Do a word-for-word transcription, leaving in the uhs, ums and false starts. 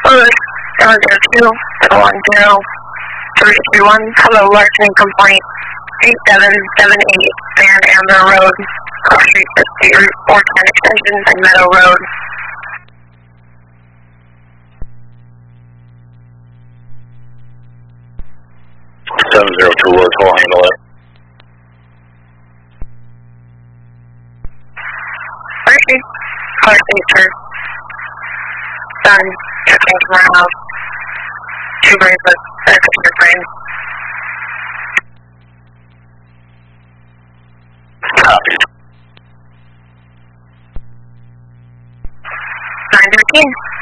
Louis, seven zero two, seven one zero, three three one. Hello, larceny complaint. eight seven seven eight, Van Amber Road, Cross Street, State Route four ten Extension, and Meadow Road. seven zero two, Louis, we'll handle it. Okay. Car safer. Done. Checking to my house. Two bracelets. That's your frame. Copy. nine thirteen.